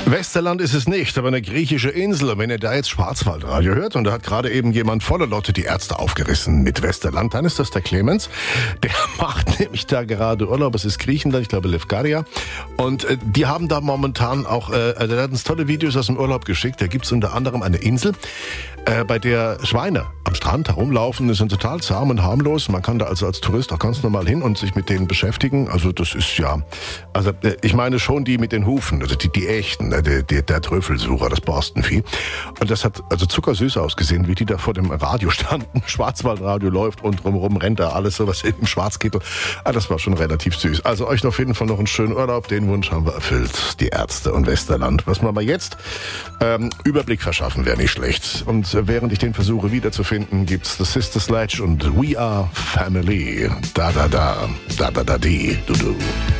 Westerland ist es nicht, aber eine griechische Insel. Und wenn ihr da jetzt Schwarzwaldradio hört, und da hat gerade eben jemand voller Lotte die Ärzte aufgerissen mit Westerland, dann ist das der Clemens. Der macht nämlich da gerade Urlaub. Es ist Griechenland, ich glaube Lefkaria. Und die haben da momentan auch, der hat uns tolle Videos aus dem Urlaub geschickt. Da gibt's unter anderem eine Insel, bei der Schweine am Strand herumlaufen. Die sind total zahm und harmlos. Man kann da also als Tourist auch ganz normal hin und sich mit denen beschäftigen. Also das ist ja, also ich meine schon die mit den Hufen, also die echten, der Trüffelsucher, das Borstenvieh. Und das hat also zuckersüß ausgesehen, wie die da vor dem Radio standen. Schwarzwaldradio läuft und drumherum rennt da alles so was im Schwarzkittel. Das war schon relativ süß. Also euch auf jeden Fall noch einen schönen Urlaub. Den Wunsch haben wir erfüllt. Die Ärzte und Westerland. Was wir mal jetzt Überblick verschaffen, wäre nicht schlecht. Und während ich den versuche wiederzufinden, gibt's The Sister Sledge und We Are Family. Da, di, du.